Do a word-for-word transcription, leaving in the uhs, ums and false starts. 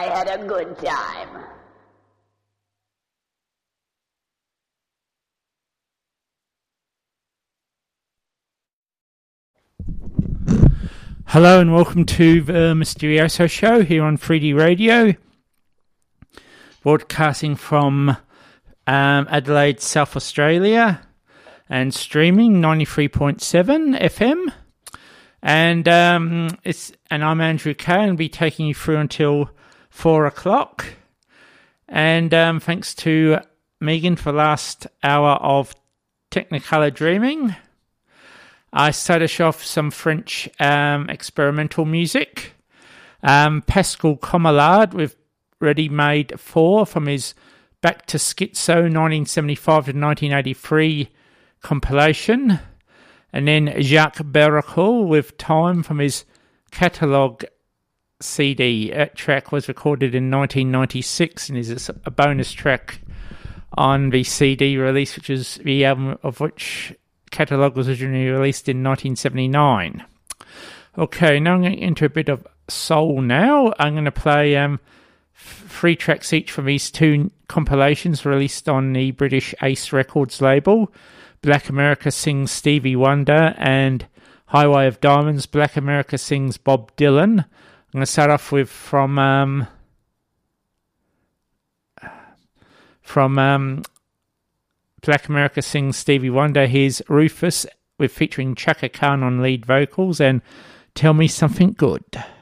had a good time. Hello and welcome to the Mysterioso Show here on three D Radio, broadcasting from um, Adelaide, South Australia, and streaming ninety-three point seven F M. And um, it's and I'm Andrew Kay, and I'll be taking you through until four o'clock. And um, thanks to Megan for the last hour of Technicolor Dreaming. I started off some French um, experimental music. Um, Pascal Commelard with Ready Made four from his Back to Schizo nineteen seventy-five to nineteen eighty-three compilation. And then Jacques Barracoul with Time from his Catalogue C D. That track was recorded in nineteen ninety-six and is a bonus track on the C D release, which is the album of which Catalogue was originally released in nineteen seventy-nine. Okay, now I'm going to enter a bit of soul now. I'm going to play um, three tracks each from these two compilations released on the British Ace Records label. Black America Sings Stevie Wonder and Highway of Diamonds, Black America Sings Bob Dylan. I'm going to start off with from... Um, from... Um, Black America Sings Stevie Wonder. Here's Rufus with featuring Chaka Khan on lead vocals and Tell Me Something Good.